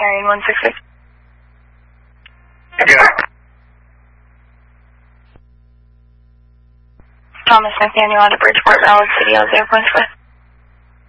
carrying 166. Yeah. Thomas Nathaniel out of Bridgeport, Valid City, 0.5.